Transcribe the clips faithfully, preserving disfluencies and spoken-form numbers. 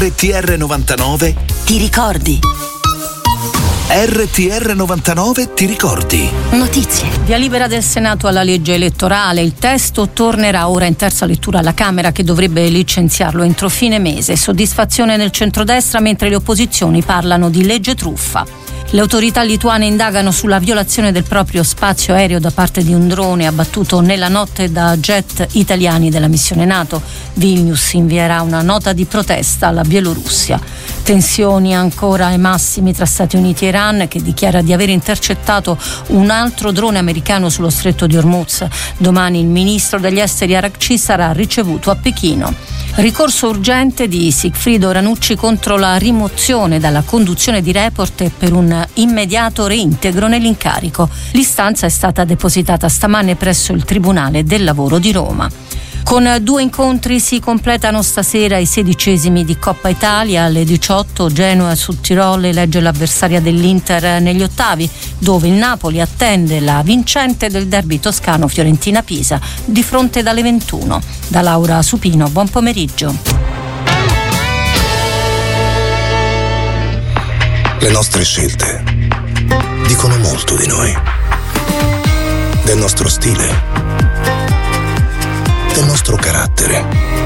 R T R novantanove Ti ricordi? R T R novantanove Ti ricordi? Notizie. Via libera del Senato alla legge elettorale. Il testo tornerà ora in terza lettura alla Camera, che dovrebbe licenziarlo entro fine mese. Soddisfazione nel centrodestra, mentre le opposizioni parlano di legge truffa. Le autorità lituane indagano sulla violazione del proprio spazio aereo da parte di un drone abbattuto nella notte da jet italiani della missione NATO. Vilnius invierà una nota di protesta alla Bielorussia. Tensioni ancora ai massimi tra Stati Uniti e Iran, che dichiara di aver intercettato un altro drone americano sullo stretto di Hormuz. Domani il ministro degli esteri Araghchi sarà ricevuto a Pechino. Ricorso urgente di Sigfrido Ranucci contro la rimozione dalla conduzione di Report per un immediato reintegro nell'incarico. L'istanza è stata depositata stamane presso il Tribunale del Lavoro di Roma. Con due incontri si completano stasera i sedicesimi di Coppa Italia. Alle diciotto Genoa sul Tirol elegge l'avversaria dell'Inter negli ottavi, dove il Napoli attende la vincente del derby toscano Fiorentina-Pisa di fronte dalle ventuno. Da Laura Supino, buon pomeriggio. Le nostre scelte dicono molto di noi, del nostro stile, del nostro carattere,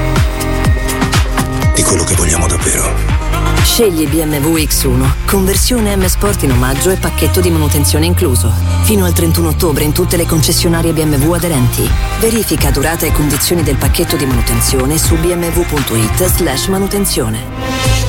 di quello che vogliamo davvero. Scegli B M W X uno, conversione M Sport in omaggio e pacchetto di manutenzione incluso. Fino al trentuno ottobre in tutte le concessionarie B M W aderenti. Verifica durata e condizioni del pacchetto di manutenzione su b m w punto i t slash manutenzione.